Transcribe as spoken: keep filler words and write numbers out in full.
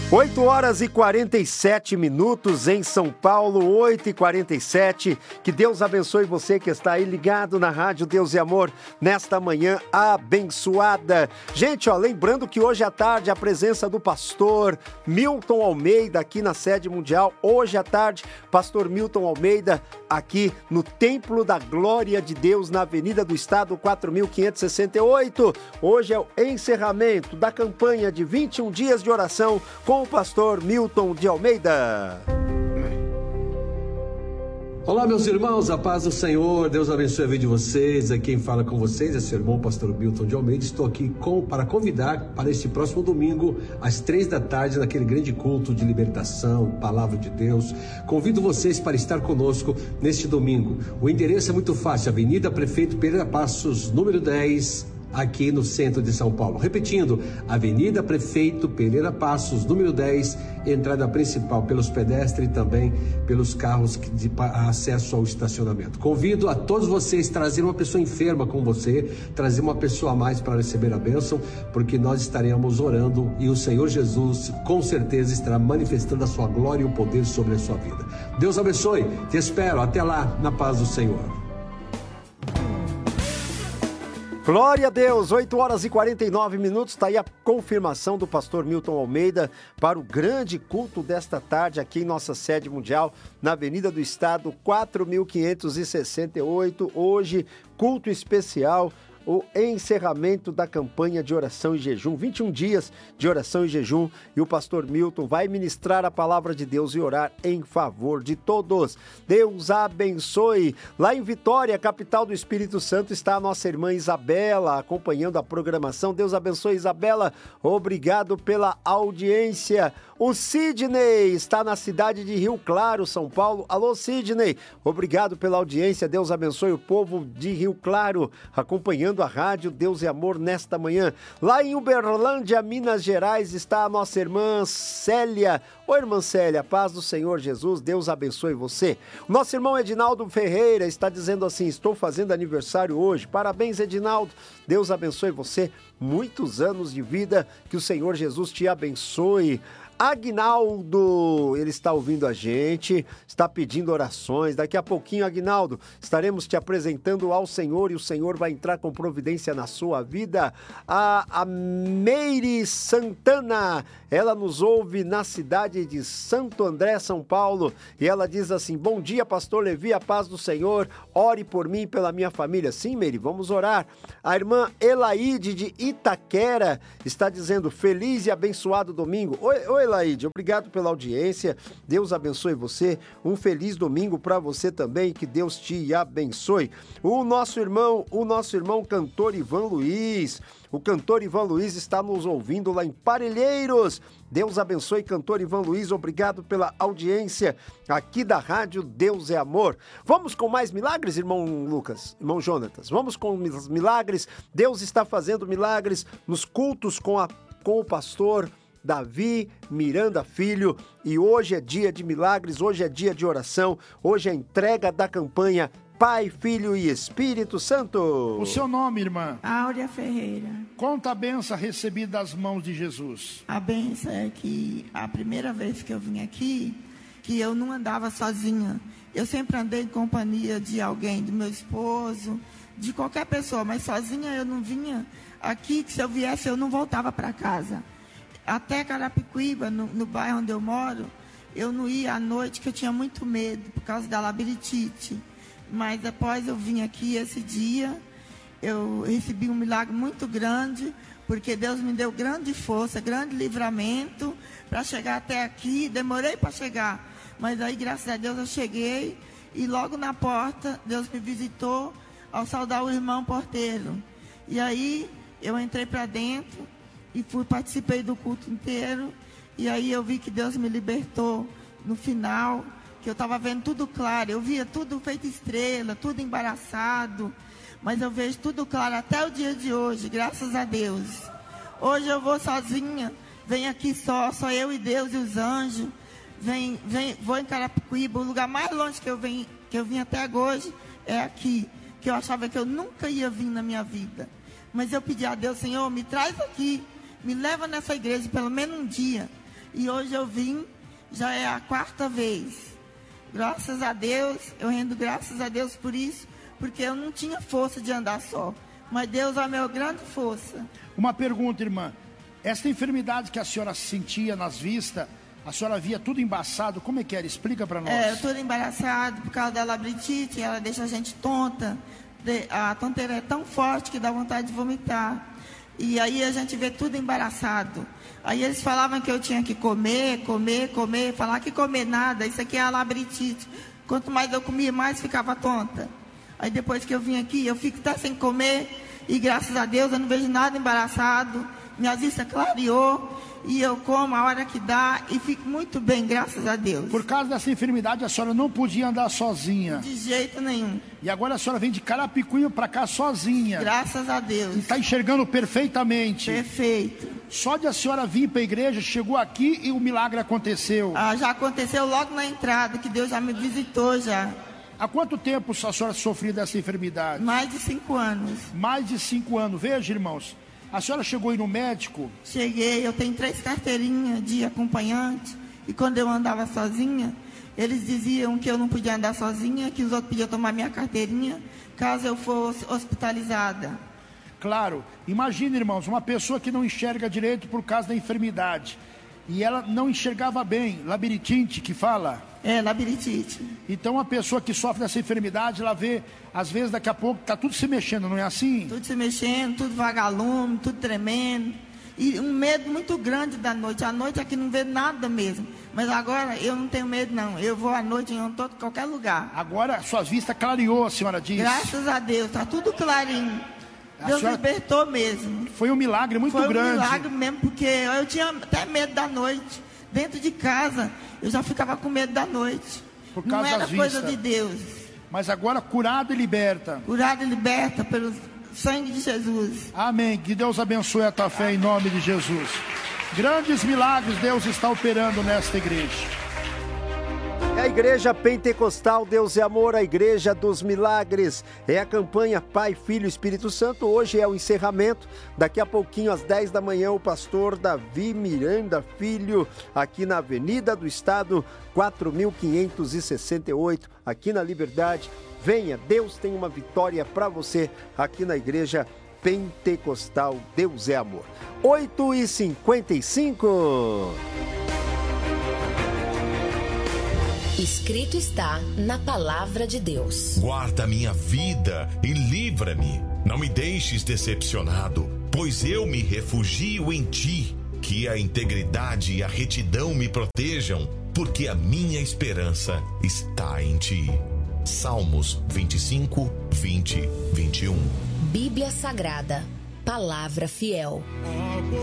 oito horas e quarenta e sete minutos em São Paulo, oito e quarenta e sete. Que Deus abençoe você que está aí ligado na Rádio Deus e Amor nesta manhã abençoada. Gente, ó, lembrando que hoje à tarde a presença do pastor Milton Almeida aqui na sede mundial. Hoje à tarde, pastor Milton Almeida aqui no Templo da Glória de Deus na Avenida do Estado quatro mil quinhentos e sessenta e oito. Hoje é o encerramento da campanha de vinte e um dias de oração com o pastor Milton de Almeida. Olá, meus irmãos, a paz do Senhor, Deus abençoe a vida de vocês. Aqui quem fala com vocês é seu irmão, pastor Milton de Almeida. Estou aqui com, para convidar para este próximo domingo, às três da tarde, naquele grande culto de libertação, palavra de Deus. Convido vocês para estar conosco neste domingo. O endereço é muito fácil, Avenida Prefeito Pereira Passos, número dez, aqui no centro de São Paulo. Repetindo, Avenida Prefeito Pereira Passos, número dez, entrada principal pelos pedestres e também pelos carros de acesso ao estacionamento. Convido a todos vocês a trazer uma pessoa enferma com você, trazer uma pessoa a mais para receber a bênção, porque nós estaremos orando e o Senhor Jesus com certeza estará manifestando a sua glória e o poder sobre a sua vida. Deus abençoe, te espero, até lá, na paz do Senhor. Glória a Deus, oito horas e quarenta e nove minutos, está aí a confirmação do pastor Milton Almeida para o grande culto desta tarde aqui em nossa sede mundial, na Avenida do Estado quatro mil quinhentos e sessenta e oito, hoje culto especial, o encerramento da campanha de oração e jejum, vinte e um dias de oração e jejum, e o pastor Milton vai ministrar a palavra de Deus e orar em favor de todos. Deus abençoe. Lá em Vitória, capital do Espírito Santo, está a nossa irmã Isabela acompanhando a programação. Deus abençoe, Isabela. Obrigado pela audiência. O Sidney está na cidade de Rio Claro, São Paulo. Alô, Sidney. Obrigado pela audiência. Deus abençoe o povo de Rio Claro, acompanhando a rádio Deus e Amor nesta manhã. Lá em Uberlândia, Minas Gerais, está a nossa irmã Célia. Oi, irmã Célia, paz do Senhor Jesus, Deus abençoe você. O nosso irmão Edinaldo Ferreira está dizendo assim: estou fazendo aniversário hoje. Parabéns, Edinaldo. Deus abençoe você. Muitos anos de vida, que o Senhor Jesus te abençoe. Aguinaldo, ele está ouvindo a gente, está pedindo orações. Daqui a pouquinho, Aguinaldo, estaremos te apresentando ao Senhor e o Senhor vai entrar com providência na sua vida. A, a Meire Santana, ela nos ouve na cidade de Santo André, São Paulo, e ela diz assim: bom dia, pastor Levi, a paz do Senhor, ore por mim e pela minha família. Sim, Meire, vamos orar. A irmã Elaide de Itaquera está dizendo: feliz e abençoado domingo. Oi, oi Elaide, obrigado pela audiência, Deus abençoe você, um feliz domingo para você também, que Deus te abençoe. O nosso irmão, o nosso irmão cantor Ivan Luiz, o cantor Ivan Luiz está nos ouvindo lá em Parelheiros. Deus abençoe, cantor Ivan Luiz, obrigado pela audiência aqui da rádio Deus é Amor. Vamos com mais milagres, irmão Lucas, irmão Jonatas, vamos com os milagres. Deus está fazendo milagres nos cultos com, a, com o pastor Davi Miranda Filho, e hoje é dia de milagres, hoje é dia de oração, hoje é a entrega da campanha Pai, Filho e Espírito Santo. O seu nome, irmã? Áurea Ferreira. Conta a benção recebida das mãos de Jesus. A benção é que a primeira vez que eu vim aqui, que eu não andava sozinha, eu sempre andei em companhia de alguém, do meu esposo, de qualquer pessoa, mas sozinha eu não vinha aqui, que se eu viesse eu não voltava para casa. Até Carapicuíba, no, no bairro onde eu moro, eu não ia à noite, que eu tinha muito medo, por causa da labirintite. Mas depois eu vim aqui esse dia, eu recebi um milagre muito grande, porque Deus me deu grande força, grande livramento para chegar até aqui. Demorei para chegar, mas aí, graças a Deus, eu cheguei, e logo na porta, Deus me visitou ao saudar o irmão porteiro. E aí, eu entrei para dentro, e fui, participei do culto inteiro, e aí eu vi que Deus me libertou no final, que eu estava vendo tudo claro, eu via tudo feito estrela, tudo embaraçado, mas eu vejo tudo claro até o dia de hoje, graças a Deus. Hoje eu vou sozinha, venho aqui só, só eu e Deus e os anjos, vem, vem, vou em Carapicuíba, o lugar mais longe que eu, vim, que eu vim até hoje é aqui, que eu achava que eu nunca ia vir na minha vida. Mas eu pedi a Deus: Senhor, me traz aqui, me leva nessa igreja pelo menos um dia. E hoje eu vim, já é a quarta vez. Graças a Deus, eu rendo graças a Deus por isso, porque eu não tinha força de andar só. Mas Deus é a minha grande força. Uma pergunta, irmã. Esta enfermidade que a senhora sentia nas vistas, a senhora via tudo embaçado, como é que era? Explica para nós. É, eu tudo embaraçado por causa da labirintite, ela deixa a gente tonta. A tonteira é tão forte que dá vontade de vomitar. E aí a gente vê tudo embaraçado. Aí eles falavam que eu tinha que comer, comer, comer, falar que comer nada, isso aqui é a labirintite. Quanto mais eu comia, mais ficava tonta. Aí depois que eu vim aqui, eu fico até sem comer, e graças a Deus eu não vejo nada embaraçado, minha vista clareou, e eu como a hora que dá, e fico muito bem, graças a Deus. Por causa dessa enfermidade, a senhora não podia andar sozinha. De jeito nenhum. E agora a senhora vem de Carapicuíba para cá sozinha. Graças a Deus. E está enxergando perfeitamente. Perfeito. Só de a senhora vir para a igreja, chegou aqui e o milagre aconteceu. Ah, já aconteceu logo na entrada, que Deus já me visitou já. Há quanto tempo a senhora sofreu dessa enfermidade? Mais de cinco anos. Mais de cinco anos. Veja, irmãos, a senhora chegou aí no médico? Cheguei, eu tenho três carteirinhas de acompanhante. E quando eu andava sozinha, eles diziam que eu não podia andar sozinha, que os outros podiam tomar minha carteirinha, caso eu fosse hospitalizada. Claro. Imagina, irmãos, uma pessoa que não enxerga direito por causa da enfermidade. E ela não enxergava bem, labirintite que fala. É, labirintite. Então, uma pessoa que sofre dessa enfermidade, ela vê, às vezes, daqui a pouco, está tudo se mexendo, não é assim? Tudo se mexendo, tudo vagalume, tudo tremendo. E um medo muito grande da noite. À noite aqui não vê nada mesmo. Mas agora eu não tenho medo, não. Eu vou à noite em todo, qualquer lugar. Agora, suas vistas clareou, a senhora diz. Graças a Deus, está tudo clarinho. A Deus senhora... libertou mesmo. Foi um milagre muito Foi um grande. Foi um milagre mesmo, porque eu tinha até medo da noite. Dentro de casa, eu já ficava com medo da noite. Por causa Não era das coisa vistas. de Deus. Mas agora curado e liberta. Curado e liberta pelo sangue de Jesus. Amém. Que Deus abençoe a tua fé em nome de Jesus. Grandes milagres Deus está operando nesta igreja. É a Igreja Pentecostal Deus é Amor, a Igreja dos Milagres. É a campanha Pai, Filho e Espírito Santo. Hoje é o encerramento. Daqui a pouquinho, às dez da manhã, o pastor Davi Miranda Filho, aqui na Avenida do Estado, quatro mil quinhentos e sessenta e oito, aqui na Liberdade. Venha, Deus tem uma vitória para você aqui na Igreja Pentecostal Deus é Amor. oito e cinquenta e cinco. Escrito está na palavra de Deus. Guarda minha vida e livra-me. Não me deixes decepcionado, pois eu me refugio em ti. Que a integridade e a retidão me protejam, porque a minha esperança está em ti. Salmos vinte e cinco, vinte, vinte e um. Bíblia Sagrada, palavra fiel.